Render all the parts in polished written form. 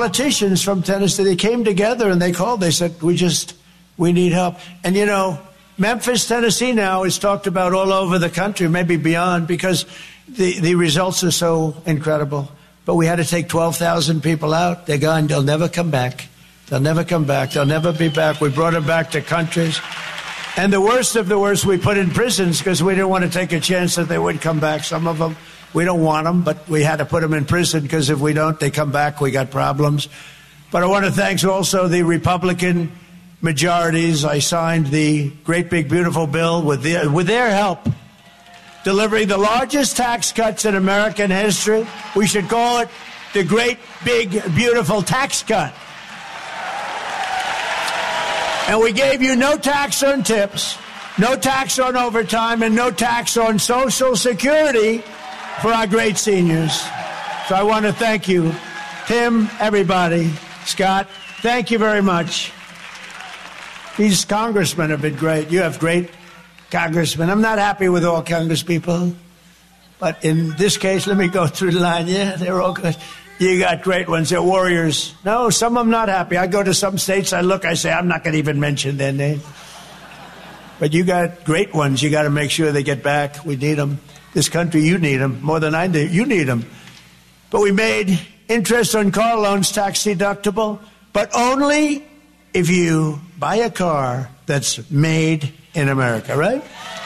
politicians from Tennessee, they came together and they called. They said, we need help. And, you know, Memphis, Tennessee now is talked about all over the country, maybe beyond, because the results are so incredible. But we had to take 12,000 people out. They're gone. They'll never come back. They'll never come back. They'll never be back. We brought them back to countries. And the worst of the worst, we put in prisons because we didn't want to take a chance that they would come back. Some of them, we don't want them, but we had to put them in prison because if we don't, they come back, we got problems. But I want to thank also the Republican majorities. I signed the great big beautiful bill with their help, delivering the largest tax cuts in American history. We should call it the great big beautiful tax cut. And we gave you no tax on tips, no tax on overtime, and no tax on Social Security for our great seniors. So I want to thank you, Tim, everybody, Scott, thank you very much. These congressmen have been great. You have great congressmen. I'm not happy with all congresspeople, but in this case, let me go through the line. Yeah, they're all good. You got great ones. They're warriors. No, some of them not happy. I go to some states, I look, I say, I'm not going to even mention their name. But you got great ones. You got to make sure they get back. We need them. This country, you need them more than I do. You need them. But we made interest on car loans tax deductible, but only if you buy a car that's made in America, right?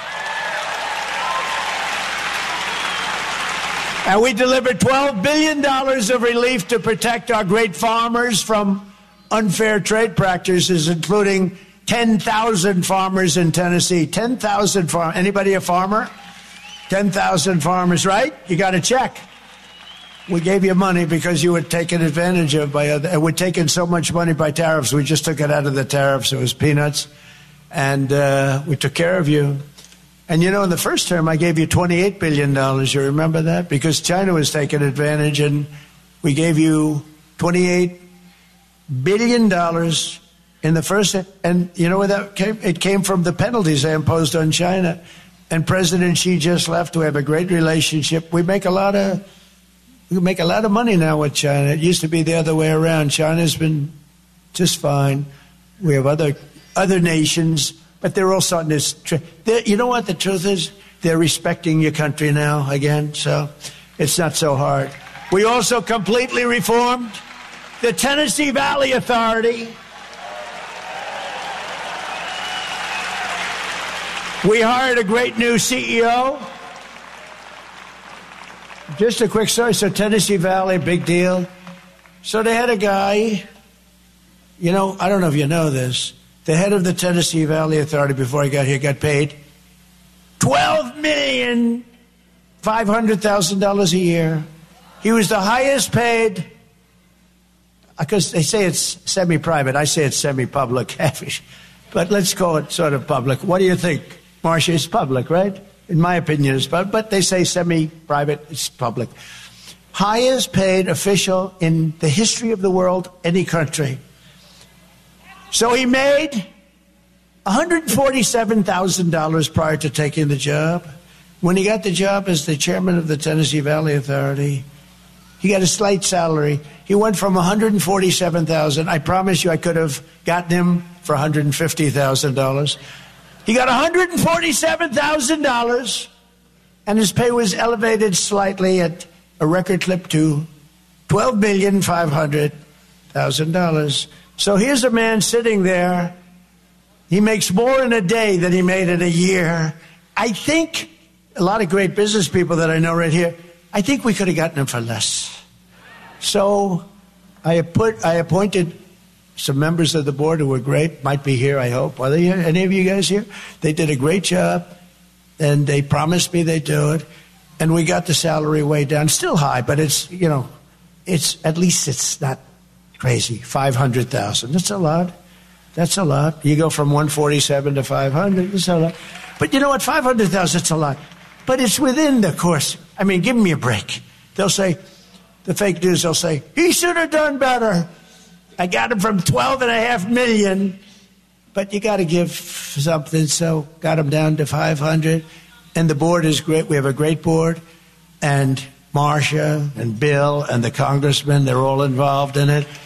And we delivered $12 billion of relief to protect our great farmers from unfair trade practices, including 10,000 farmers in Tennessee. 10,000 farmers. Anybody a farmer? 10,000 farmers, right? You got to check. We gave you money because you were taken advantage of by other. And we're taking so much money by tariffs. We just took it out of the tariffs. It was peanuts. And we took care of you. And, you know, in the first term, I gave you $28 billion. You remember that? Because China was taking advantage, and we gave you $28 billion in the first. And you know where that came? It came from the penalties they imposed on China. And President Xi just left. We have a great relationship. We make a lot of money now with China. It used to be the other way around. China's been just fine. We have other nations. But they're all starting to, you know what the truth is? They're respecting your country now again, so it's not so hard. We also completely reformed the Tennessee Valley Authority. We hired a great new CEO. Just a quick story. So Tennessee Valley, big deal. So they had a guy, you know, I don't know if you know this. The head of the Tennessee Valley Authority, before he got here, got paid $12,500,000 a year. He was the highest paid, because they say it's semi-private. I say it's semi-public. But let's call it sort of public. What do you think, Marcia? It's public, right? In my opinion, it's public. But they say semi-private, it's public. Highest paid official in the history of the world, any country. So he made $147,000 prior to taking the job. When he got the job as the chairman of the Tennessee Valley Authority, he got a slight salary. He went from $147,000. I promise you I could have gotten him for $150,000. He got $147,000, and his pay was elevated slightly at a record clip to $12,500,000. So here's a man sitting there. He makes more in a day than he made in a year. I think a lot of great business people that I know right here, I think we could have gotten him for less. So I appointed some members of the board who were great, might be here, I hope. Are they here? Any of you guys here? They did a great job, and they promised me they'd do it. And we got the salary way down. Still high, but it's, you know, it's at least it's not crazy. $500,000. That's a lot. That's a lot. You go from 147 to 500. That's a lot. But you know what? 500,000. It's a lot. But it's within the course. I mean, give me a break. They'll say, the fake news. They'll say he should have done better. I got him from $12.5 million, but you got to give something. So got him down to 500. And the board is great. We have a great board, and Marcia and Bill and the congressman, they're all involved in it.